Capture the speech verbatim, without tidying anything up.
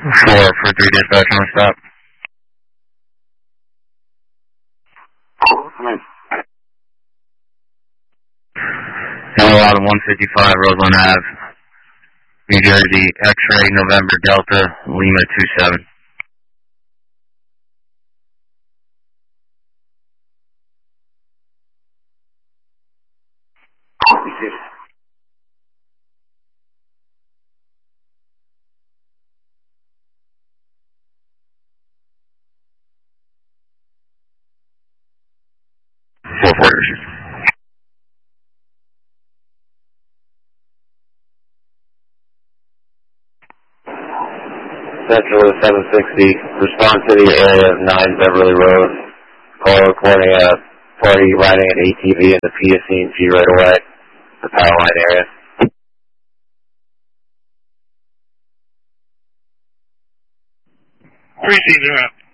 Four for three dispatch on stop. Hello, out of one fifty-five Roseland Ave, New Jersey, X-ray, November, Delta, Lima two seven. Four quarters. Central seven sixty, respond to the area of nine Beverly Road. Call recording a party riding an A T V in the P S C and G right away, the power line area. Appreciate that.